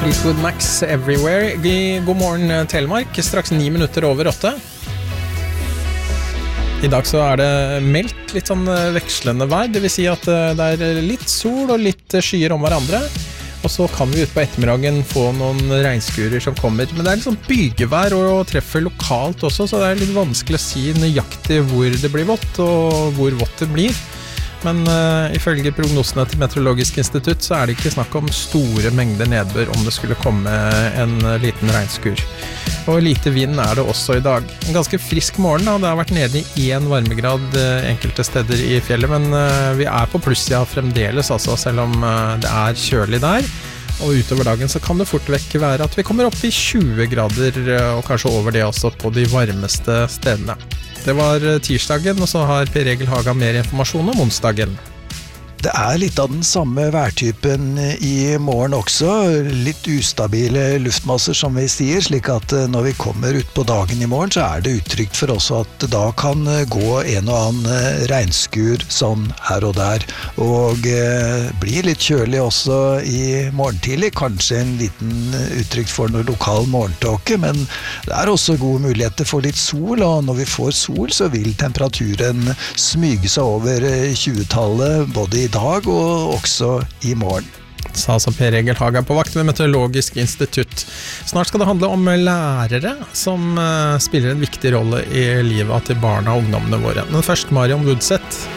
Fleetwood Max Everywhere. God morgen Telemark, straks 9 minutter over 8. I dag så det meldt litt sånn vekslende vær, det vil si at det litt sol og litt skyer om hverandre. Og så kan vi ut på ettermiddagen få noen regnskurer som kommer. Men det litt sånn bygevær og treffer lokalt også, så det litt vanskelig å si nøyaktig hvor det blir vått og hvor vått det blir. Men ifølge prognosene til Meteorologisk institutt så det ikke snakk om store mengder nedbør om det skulle komme en liten regnskur. Og lite vind det også i dag. En ganske frisk morgen da, det har vært nede i 1 varmegrad enkelte steder i fjellet, men vi på plussida fremdeles altså, selv om det kjølig der. Og utover dagen så kan det fort vekk være at vi kommer opp i 20 grader og kanskje over det også på de varmeste stedene. Det var tirsdagen, og så har Per Egil Haga mer informasjon om onsdagen. Det litt av den samme værtypen i morgen også, litt ustabile luftmasser som vi sier, slik at når vi kommer ut på dagen i morgen så det utrygt for oss at det da kan gå en og annen regnskur sånn her og der, og blir litt kjølig også i morgen tidlig, kanskje en liten utrygt for noe lokal morgentåke, men det også gode muligheter for litt sol, og når vi får sol så vil temperaturen smyge seg over 20-tallet, både i dag og også i morgen. Sa altså Per Egil Haga på vakt ved Meteorologisk institutt. Snart skal det handle om lærere som spiller en viktig rolle i livet til barna og ungdommene våre. Men først Marion Woodset.